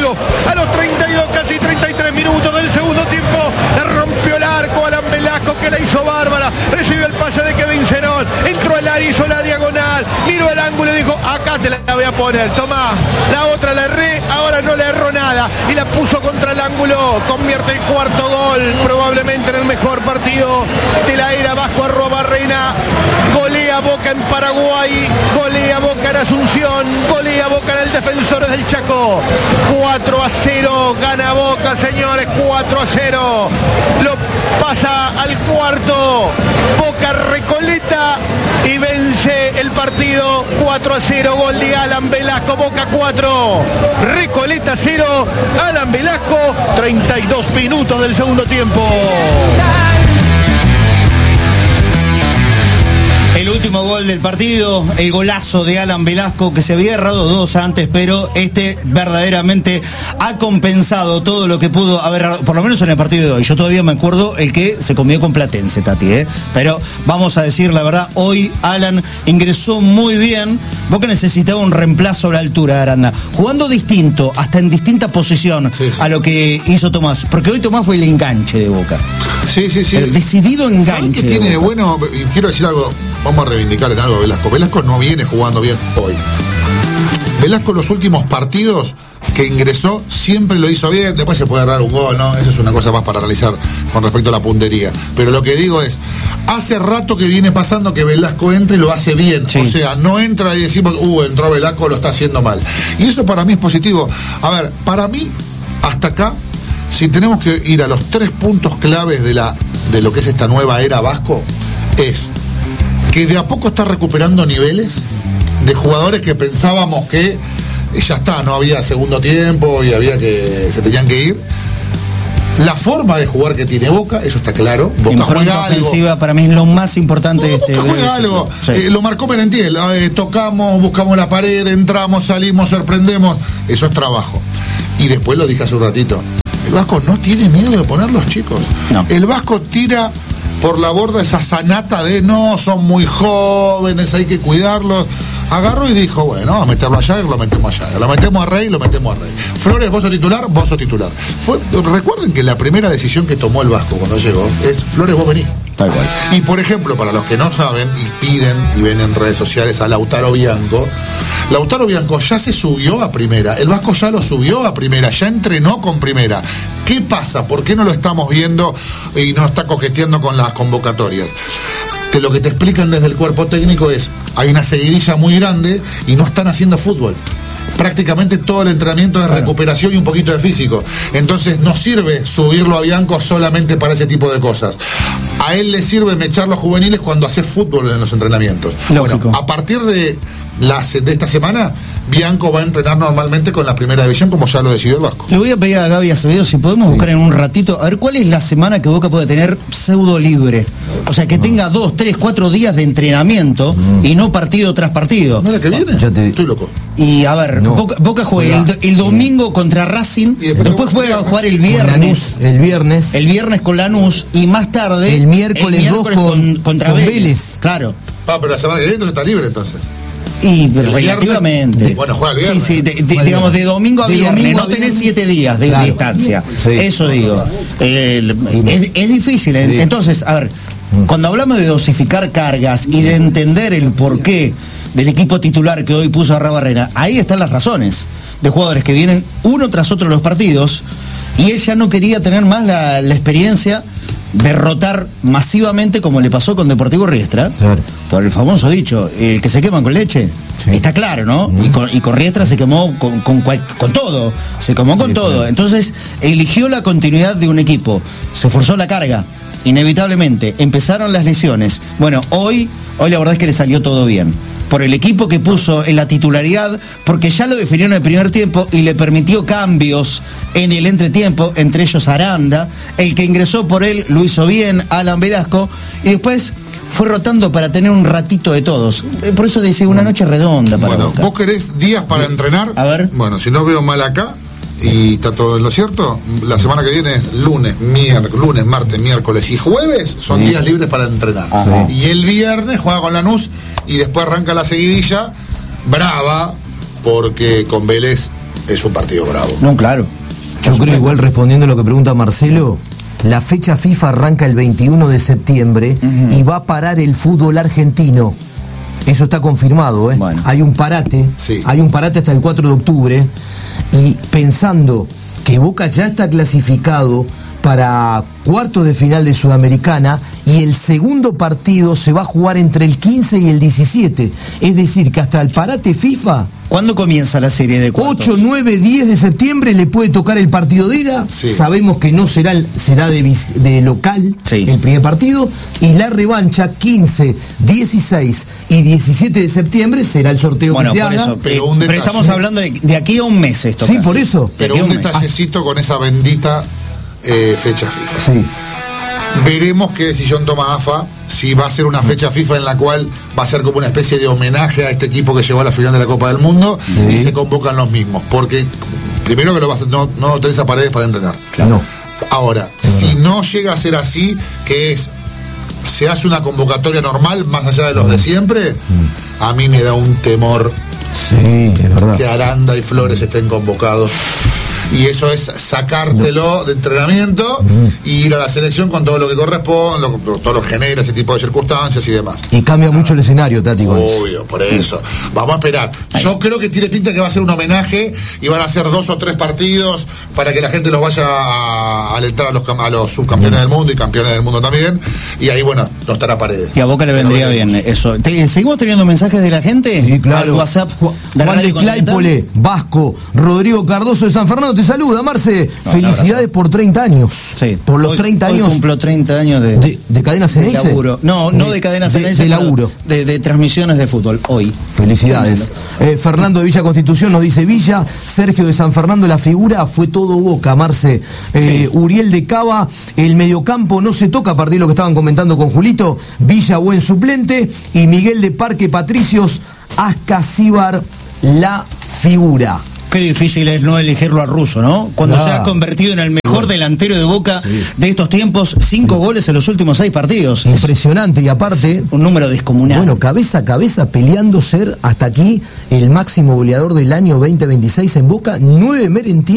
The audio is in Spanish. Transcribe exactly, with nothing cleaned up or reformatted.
Velasco. A los treinta y dos, casi treinta y tres minutos del segundo tiempo, le rompió el arco a Alan Velasco, que la hizo bárbara. Recibió el pase de Kevin Zenón, entró al área, hizo la diagonal, miró el ángulo y dijo: acá te la voy a poner, tomá. La otra la erré, ahora no le erró nada y la puso contra el ángulo. Convierte el cuarto gol, probablemente en el mejor partido de la era Vasco Arruabarrena. Golea Boca en Paraguay, golea Boca en Asunción, golea Boca en el Defensores del Chaco. cuatro a cero gana Boca, señores, cuatro a cero. Lo pasa al cuarto Boca Recoleta y vence el partido cuatro a cero. Gol de Alan Velasco. Boca cuatro, Recoleta cero. Alan Velasco, treinta y dos minutos del segundo tiempo. El último gol del partido, el golazo de Alan Velasco, que se había errado dos antes, pero este verdaderamente ha compensado todo lo que pudo haber errado, por lo menos en el partido de hoy. Yo todavía me acuerdo el que se comió con Platense, Tati, ¿eh? Pero vamos a decir la verdad, hoy Alan ingresó muy bien. Boca necesitaba un reemplazo a la altura de Aranda, jugando distinto, hasta en distinta posición, sí, sí, a lo que hizo Tomás, porque hoy Tomás fue el enganche de Boca. Sí, sí, sí. El decidido enganche. ¿Qué tiene de bueno? Y quiero decir algo. Vamos a reivindicar en algo a Velasco. Velasco no viene jugando bien hoy. Velasco los últimos partidos que ingresó siempre lo hizo bien. Después se puede dar un gol, ¿no? Eso es una cosa más para analizar con respecto a la puntería. Pero lo que digo es, hace rato que viene pasando que Velasco entra y lo hace bien. Sí. O sea, no entra y decimos, uh, entró Velasco, lo está haciendo mal. Y eso para mí es positivo. A ver, para mí, hasta acá, si tenemos que ir a los tres puntos claves de, la, de lo que es esta nueva era Vasco, es que de a poco está recuperando niveles de jugadores que pensábamos que ya está, no había segundo tiempo y había que se tenían que ir. La forma de jugar que tiene Boca, eso está claro. Boca juega algo. Ofensiva para mí es lo más importante de este. Boca juega algo. Sí. Eh, lo marcó Merentiel. Eh, tocamos, buscamos la pared, entramos, salimos, sorprendemos. Eso es trabajo. Y después lo dije hace un ratito. El Vasco no tiene miedo de poner los chicos. No. El Vasco tira por la borda esa sanata de no, son muy jóvenes, hay que cuidarlos. Agarró y dijo, bueno, vamos a meterlo allá y lo metemos allá. Lo metemos a Rey, lo metemos a Rey. Flores, vos sos titular, vos sos titular. Fue, recuerden que la primera decisión que tomó el Vasco cuando llegó es, Flores, vos venís. Tal cual. Y por ejemplo, para los que no saben y piden y ven en redes sociales a Lautaro Bianco, Lautaro Bianco ya se subió a primera, el Vasco ya lo subió a primera, ya entrenó con primera. ¿Qué pasa? ¿Por qué no lo estamos viendo y no está coqueteando con las convocatorias? Que lo que te explican desde el cuerpo técnico es, hay una seguidilla muy grande y no están haciendo fútbol. Prácticamente todo el entrenamiento es claro. recuperación y un poquito de físico. Entonces no sirve subirlo a Bianco solamente para ese tipo de cosas. A él le sirve mechar los juveniles cuando hace fútbol en los entrenamientos. Lógico. Bueno, a partir de, la, de esta semana, Bianco va a entrenar normalmente con la primera división, como ya lo decidió el Vasco. Le voy a pedir a Gaby Acevedo si podemos sí. buscar en un ratito, a ver cuál es la semana que Boca puede tener pseudo libre. O sea, que no. tenga dos, tres, cuatro días de entrenamiento no. y no partido tras partido. ¿No la que viene? Ya te... Estoy loco. Y a ver, no. Boca, Boca juega el, el domingo no. contra Racing, y después, después juega a jugar el viernes. El viernes. El viernes con Lanús y más tarde el miércoles, el miércoles dos con, con, contra con Vélez. Vélez. Claro. Ah, pero la semana que viene está libre entonces. Y relativamente. De, bueno, juega el viernes. Sí, sí, de, de, digamos de domingo a de viernes, domingo no a tenés viernes. siete días de claro. distancia. Sí. Eso digo. El, es, es difícil. Sí. Entonces, a ver, cuando hablamos de dosificar cargas y de entender el porqué del equipo titular que hoy puso Arruabarrena, ahí están las razones de jugadores que vienen uno tras otro los partidos y él ya no quería tener más la, la experiencia de rotar masivamente como le pasó con Deportivo Riestra, claro. por el famoso dicho, el que se quema con leche, sí. está claro, ¿no? Mm. Y, con, y con Riestra se quemó con, con, cual, con todo, se quemó con sí, todo, claro. Entonces eligió la continuidad de un equipo, se forzó la carga, inevitablemente, empezaron las lesiones, bueno, hoy, hoy la verdad es que le salió todo bien. Por el equipo que puso en la titularidad, porque ya lo definió en el primer tiempo y le permitió cambios en el entretiempo, entre ellos Aranda, el que ingresó por él lo hizo bien, Alan Velasco, y después fue rotando para tener un ratito de todos. Por eso dice una noche redonda para Bueno, Boca. ¿Vos querés días para entrenar? A ver. Bueno, si no veo mal acá, y está todo en lo cierto, la semana que viene, lunes, miércoles, lunes, martes, miércoles y jueves, son sí. días libres para entrenar. Ajá. Y el viernes juega con Lanús y después arranca la seguidilla brava, porque con Vélez es un partido bravo. No, claro. Yo creo, igual respondiendo a lo que pregunta Marcelo, la fecha FIFA arranca el veintiuno de septiembre uh-huh. y va a parar el fútbol argentino. Eso está confirmado, ¿eh? Bueno. Hay un parate, sí. hay un parate hasta el cuatro de octubre, y pensando que Boca ya está clasificado para cuartos de final de Sudamericana y el segundo partido se va a jugar entre el quince y el diecisiete, es decir, que hasta el parate FIFA... ¿Cuándo comienza la serie de cuartos? ocho, nueve, diez de septiembre le puede tocar el partido de ida. Sí. Sabemos que no será, será de, de local sí. el primer partido. Y la revancha quince, dieciséis y diecisiete de septiembre será el sorteo bueno, que se por haga. Eso, pero, un pero estamos hablando de, de aquí a un mes esto. Sí, casi. por eso. Pero un, un detallecito con esa bendita eh, fecha FIFA. Sí. Veremos qué decisión toma A F A, si va a ser una fecha FIFA en la cual va a ser como una especie de homenaje a este equipo que llegó a la final de la Copa del Mundo sí. y se convocan los mismos. Porque primero que lo vas a, no, no tenés a Paredes para entrenar. Claro. No. Ahora, si no llega a ser así, que es, se hace una convocatoria normal, más allá de los de siempre, a mí me da un temor sí, es verdad. que Aranda y Flores estén convocados. Y eso es sacártelo de entrenamiento mm. y ir a la selección con todo lo que corresponde, lo, todo lo que genera ese tipo de circunstancias y demás. Y cambia ah, mucho el escenario, Tati. Obvio, por eso. Vamos a esperar. Yo creo que tiene pinta que va a ser un homenaje y van a ser dos o tres partidos para que la gente los vaya a alentar a los, a los subcampeones mm. del mundo y campeones del mundo también. Y ahí, bueno, no estará Paredes. Y a Boca le vendría bien eso. ¿Te, ¿Seguimos teniendo mensajes de la gente? Sí, claro. Al WhatsApp. De Juan de Claypole, Vasco, Rodrigo Cardoso de San Fernando. Te saluda, Marce. No, felicidades por treinta años. Sí. Por los hoy, treinta hoy años. Cumplo treinta años de, de, de cadena C N S. No, no de, de cadena C N S. De, de laburo. De, de transmisiones de fútbol. Hoy. Felicidades. Eh, Fernando de Villa Constitución nos dice Villa. Sergio de San Fernando, la figura fue todo Boca, Marce. Eh, sí. Uriel de Cava, el mediocampo no se toca a partir de lo que estaban comentando con Julito. Villa, buen suplente. Y Miguel de Parque Patricios, Ascasíbar, la figura. Qué difícil es no elegirlo a Russo, ¿no? Cuando ah. se ha convertido en el mejor delantero de Boca sí. de estos tiempos, cinco sí. goles en los últimos seis partidos. Impresionante, y aparte... un número descomunal. Bueno, cabeza a cabeza, peleando ser hasta aquí el máximo goleador del año veinte veintiséis en Boca, nueve merentidas.